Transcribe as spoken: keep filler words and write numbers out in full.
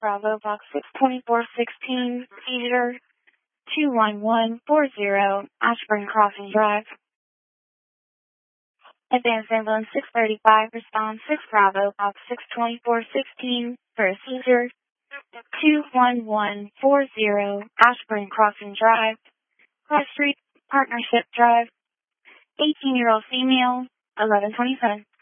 Bravo Box six twenty-four sixteen, seizure two one one four zero, Ashburn Crossing Drive. Advanced Ambulance six thirty-five, response six Bravo Box six twenty-four sixteen for a seizure two one one four zero, Ashburn Crossing Drive, Cross Street, Partnership Drive, eighteen-year-old female, eleven twenty-seven.